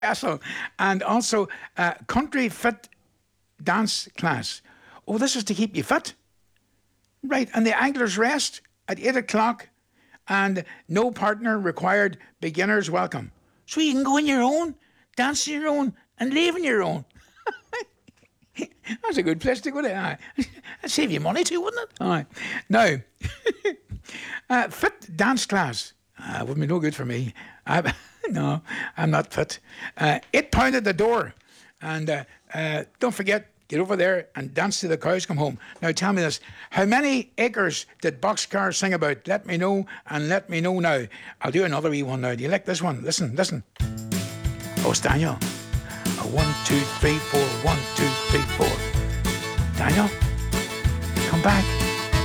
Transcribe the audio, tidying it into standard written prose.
Castle, and also country fit dance class. Oh, this is to keep you fit. Right, and the Anglers Rest at 8 o'clock, and no partner required, beginners welcome. So you can go on your own, dance on your own, and leave on your own. That's a good place to go to. Aye. That'd save you money too, wouldn't it? Aye. Now, fit dance class. Wouldn't be no good for me. No, I'm not fit. £8 at the door. And don't forget, get over there and dance till the cows come home. Now tell me this. How many acres did Boxcar sing about? Let me know, and let me know now. I'll do another wee one now. Do you like this one? Listen, listen. Oh, it's Daniel. 1, 2, 3, 4. 1, 2, 3, 4. Daniel, come back.